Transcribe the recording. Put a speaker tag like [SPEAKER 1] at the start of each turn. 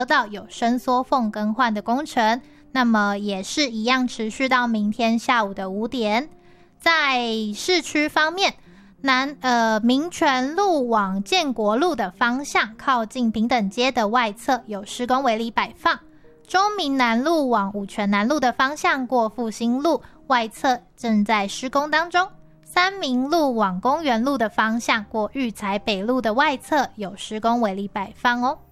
[SPEAKER 1] 道有伸缩缝更换的工程，那么也是一样持续到明天下午的5点。在市区方面，民权路往建国路的方向，靠近平等街的外侧有施工围篱摆放。中民南路往五权南路的方向，过复兴路外侧正在施工当中。三民路往公园路的方向，过育才北路的外侧有施工围篱摆放哦。